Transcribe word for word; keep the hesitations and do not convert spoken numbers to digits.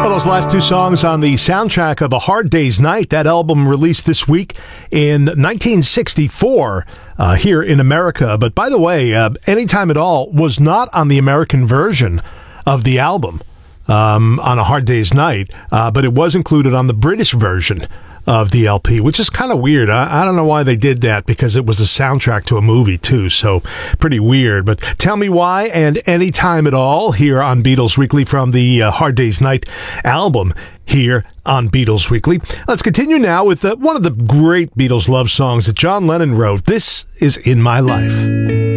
Well, those last two songs on the soundtrack of A Hard Day's Night, that album released this week in nineteen sixty-four uh, here in America. But by the way, uh, Anytime at All was not on the American version of the album um, on A Hard Day's Night, uh, but it was included on the British version of the L P, which is kind of weird. I, I don't know why they did that, because it was a soundtrack to a movie too, so pretty weird. But tell me why, and Anytime at All here on Beatles Weekly from the uh, Hard Day's Night album here on Beatles Weekly. Let's continue now with uh, one of the great Beatles love songs that John Lennon wrote. This is In My Life.